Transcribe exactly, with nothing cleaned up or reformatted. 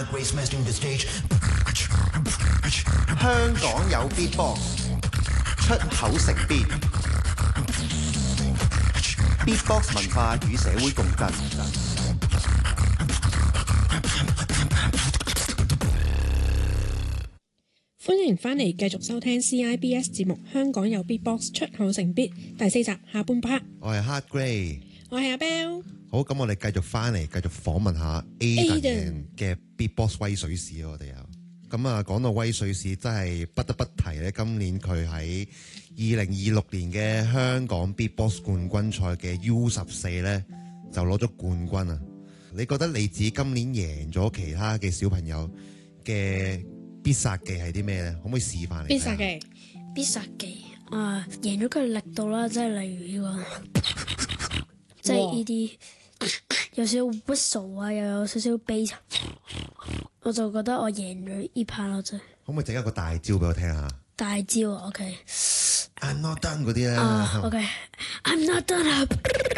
香港有 Beatbox， 出口成 beat。Beatbox 文化與社會共振。 歡迎返嚟繼續收聽 C I B S 節目《香港有 Beatbox 出口成 beat》第四集下半 part。 我係 Hard Grey， 我係阿 Bell。 好，咁我哋繼續翻嚟，繼續訪問下 Aiden 嘅 Beatbox 威水史啊！我哋有咁啊，講到威水史，真係不得不提咧。今年佢喺二零二六年嘅香港 Beatbox 冠軍賽嘅 U 十四咧，就攞咗冠軍啊！你覺得你自己今年贏咗其他嘅小朋友嘅必殺技係啲咩咧？可唔可以示範嚟？ 必殺技， 必殺技啊！贏咗佢力度啦，即係例如呢、這個，即係呢啲有少少 whistle 啊，又有少少 bass，我就覺得我贏咗呢 part 咯，真係。 可唔可以整一個大招俾我聽下？ 大招啊 ，OK。 I'm not done 嗰啲咧。 啊 ，OK，I'm not done。